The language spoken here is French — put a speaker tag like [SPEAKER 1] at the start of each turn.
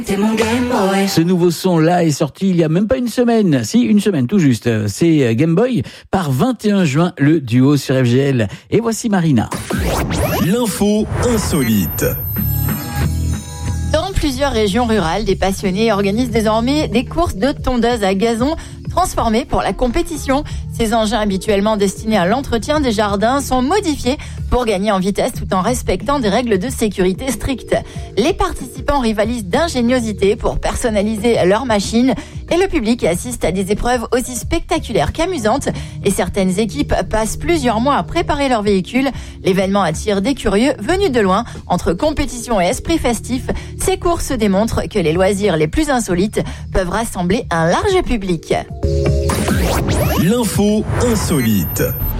[SPEAKER 1] C'est mon Game Boy.
[SPEAKER 2] Ce nouveau son-là est sorti il y a même pas une semaine. Si, une semaine tout juste. C'est Game Boy par 21 juin, le duo sur FGL. Et voici Marina.
[SPEAKER 3] L'info insolite.
[SPEAKER 4] Dans plusieurs régions rurales, des passionnés organisent désormais des courses de tondeuses à gazon transformées pour la compétition. Ces engins habituellement destinés à l'entretien des jardins sont modifiés pour gagner en vitesse tout en respectant des règles de sécurité strictes. Les participants rivalisent d'ingéniosité pour personnaliser leur machine et le public assiste à des épreuves aussi spectaculaires qu'amusantes et certaines équipes passent plusieurs mois à préparer leur véhicule. L'événement attire des curieux venus de loin. Entre compétition et esprit festif, ces courses démontrent que les loisirs les plus insolites peuvent rassembler un large public.
[SPEAKER 3] L'info insolite.